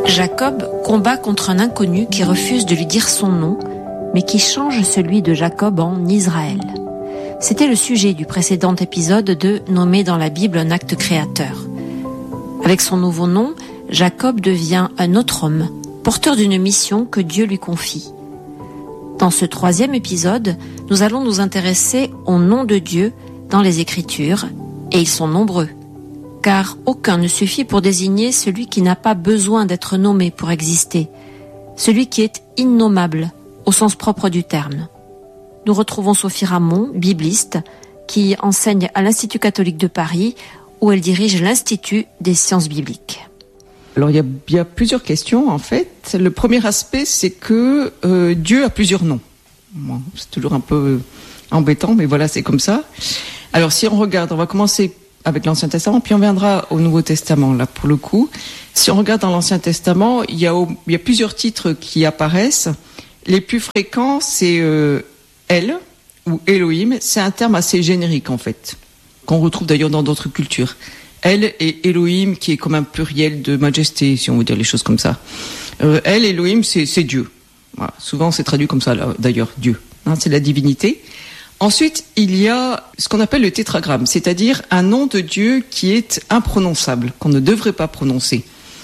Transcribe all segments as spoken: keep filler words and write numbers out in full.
Jacob combat contre un inconnu qui refuse de lui dire son nom, mais qui change celui de Jacob en Israël. C'était le sujet du précédent épisode de Nommer dans la Bible un acte créateur. Avec son nouveau nom, Jacob devient un autre homme, porteur d'une mission que Dieu lui confie. Dans ce troisième épisode, nous allons nous intéresser au nom de Dieu dans les Écritures, et ils sont nombreux. Car aucun ne suffit pour désigner celui qui n'a pas besoin d'être nommé pour exister, celui qui est innommable au sens propre du terme. Nous retrouvons Sophie Ramon, bibliste, qui enseigne à l'Institut catholique de Paris, où elle dirige l'Institut des sciences bibliques. Alors il y a, il y a plusieurs questions en fait. Le premier aspect, c'est que euh, Dieu a plusieurs noms. Bon, c'est toujours un peu embêtant, mais voilà, c'est comme ça. Alors si on regarde, on va commencer avec l'Ancien Testament, puis on viendra au Nouveau Testament, là, pour le coup. Si on regarde dans l'Ancien Testament, il y a, il y a plusieurs titres qui apparaissent. Les plus fréquents, c'est euh, El, ou Elohim. C'est un terme assez générique, en fait, qu'on retrouve d'ailleurs dans d'autres cultures. El et Elohim, qui est comme un pluriel de majesté, si on veut dire les choses comme ça. Euh, El, Elohim, c'est, c'est Dieu. Voilà. Souvent, c'est traduit comme ça, là, d'ailleurs, Dieu. Hein, c'est la divinité. Ensuite, il y a ce qu'on appelle le tétragramme, c'est-à-dire un nom de Dieu qui est imprononçable, qu'on ne devrait pas prononcer,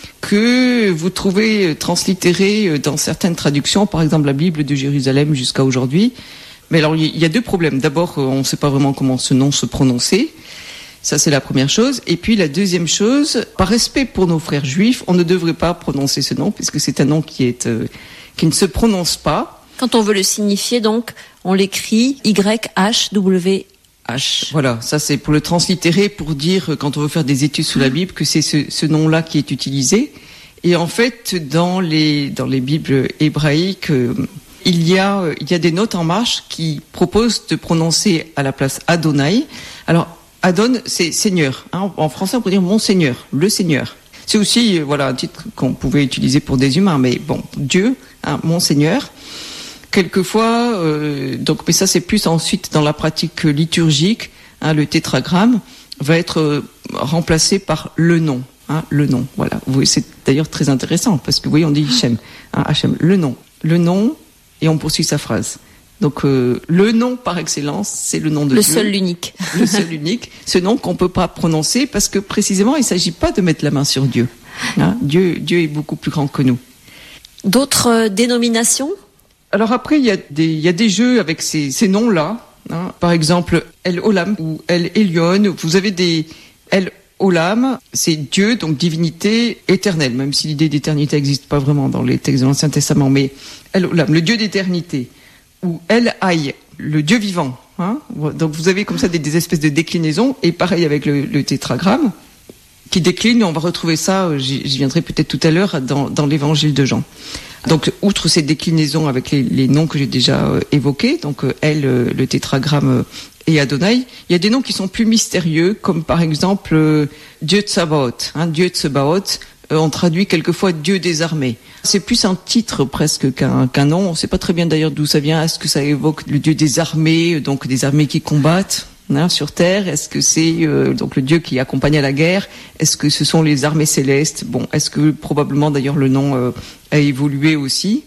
que vous trouvez translittéré dans certaines traductions, par exemple la Bible de Jérusalem jusqu'à aujourd'hui. Mais alors, il y a deux problèmes. D'abord, on ne sait pas vraiment comment ce nom se prononçait. Ça, c'est la première chose. Et puis, la deuxième chose, par respect pour nos frères juifs, on ne devrait pas prononcer ce nom, puisque c'est un nom qui est, euh, qui ne se prononce pas. Quand on veut le signifier, donc, on l'écrit Y H W H. Voilà, ça c'est pour le translittérer, pour dire, quand on veut faire des études sur la Bible, que c'est ce, ce nom-là qui est utilisé. Et en fait, dans les, dans les Bibles hébraïques, euh, il y a, il y a des notes en marche qui proposent de prononcer à la place Adonai. Alors, Adon, c'est Seigneur. Hein, en français, on peut dire mon Seigneur, le Seigneur. C'est aussi, euh, voilà, un titre qu'on pouvait utiliser pour des humains, mais bon, Dieu, hein, mon Seigneur. Quelquefois, euh, donc, mais ça c'est plus ensuite dans la pratique liturgique, hein, le tétragramme va être euh, remplacé par le nom, hein, le nom. Voilà, vous, c'est d'ailleurs très intéressant parce que vous voyez, on dit Hachem, hein, Hachem, le nom, le nom, et on poursuit sa phrase. Donc euh, le nom par excellence, c'est le nom de le Dieu. Le seul, l'unique. Le seul, l'unique. Ce nom qu'on peut pas prononcer parce que précisément, il s'agit pas de mettre la main sur Dieu. Hein, Dieu, Dieu est beaucoup plus grand que nous. D'autres euh, dénominations? Alors après, il y a des, il y a des jeux avec ces, ces noms-là. Hein. Par exemple, El Olam ou El Elyon. Vous avez des El Olam, c'est Dieu, donc divinité éternelle, même si l'idée d'éternité n'existe pas vraiment dans les textes de l'Ancien Testament. Mais El Olam, le Dieu d'éternité. Ou El Hay, le Dieu vivant. Hein. Donc vous avez comme ça des, des espèces de déclinaisons. Et pareil avec le, le tétragramme, qui décline. On va retrouver ça, j'y, j'y viendrai peut-être tout à l'heure, dans, dans l'Évangile de Jean. Donc, outre ces déclinaisons avec les, les noms que j'ai déjà euh, évoqués, donc euh, Elle, euh, le tétragramme euh, et Adonai, il y a des noms qui sont plus mystérieux, comme par exemple euh, Dieu Tsabaoth. Hein, Dieu Tsabaoth, euh, on traduit quelquefois Dieu des armées. C'est plus un titre presque qu'un, qu'un nom. On ne sait pas très bien d'ailleurs d'où ça vient. Est-ce que ça évoque le Dieu des armées, donc des armées qui combattent hein, sur terre? Est-ce que c'est euh, donc le Dieu qui accompagne à la guerre? Est-ce que ce sont les armées célestes? Bon, est-ce que probablement d'ailleurs le nom euh, a évolué aussi.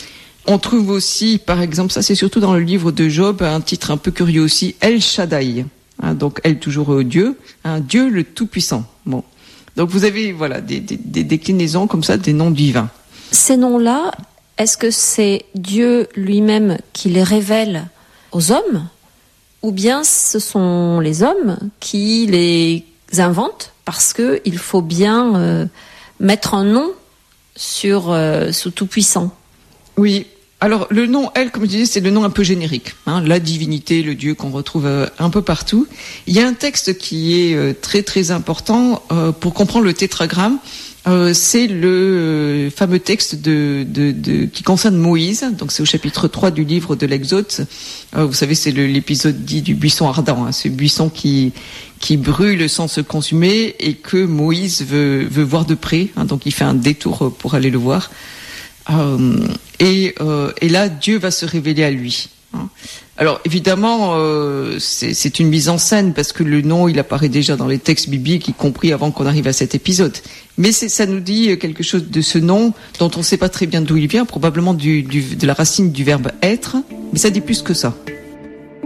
On trouve aussi, par exemple, ça c'est surtout dans le livre de Job, un titre un peu curieux aussi, El Shaddai. Hein, donc El toujours euh, Dieu, hein, Dieu le Tout-Puissant. Bon, donc vous avez voilà des, des, des déclinaisons comme ça des noms divins. Ces noms-là, est-ce que c'est Dieu lui-même qui les révèle aux hommes, ou bien ce sont les hommes qui les inventent parce que il faut bien euh, mettre un nom sur euh, ce Tout-Puissant? Oui, alors le nom El, comme je disais, c'est le nom un peu générique, hein, la divinité, le Dieu qu'on retrouve euh, un peu partout. Il y a un texte qui est euh, très très important euh, pour comprendre le tétragramme. Euh, c'est le euh, fameux texte de, de, de, qui concerne Moïse, donc c'est au chapitre trois du livre de l'Exode. Euh, vous savez, c'est le, l'épisode dit du buisson ardent, hein, ce buisson qui, qui brûle sans se consumer et que Moïse veut, veut voir de près, hein, donc il fait un détour pour aller le voir. Euh, et, euh, et là, Dieu va se révéler à lui. Hein. Alors évidemment, euh, c'est, c'est une mise en scène parce que le nom, il apparaît déjà dans les textes bibliques, y compris avant qu'on arrive à cet épisode. Mais c'est, ça nous dit quelque chose de ce nom dont on ne sait pas très bien d'où il vient, probablement du, du, de la racine du verbe être, mais ça dit plus que ça.